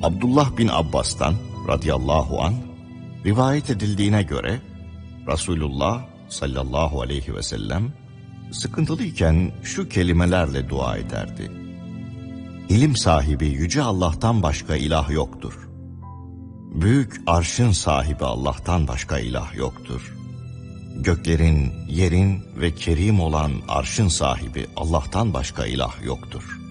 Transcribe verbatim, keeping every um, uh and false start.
Abdullah bin Abbas'tan radıyallahu an rivayet edildiğine göre Resulullah sallallahu aleyhi ve sellem sıkıntılıyken şu kelimelerle dua ederdi. İlim sahibi yüce Allah'tan başka ilah yoktur. Büyük arşın sahibi Allah'tan başka ilah yoktur. Göklerin, yerin ve kerim olan arşın sahibi Allah'tan başka ilah yoktur.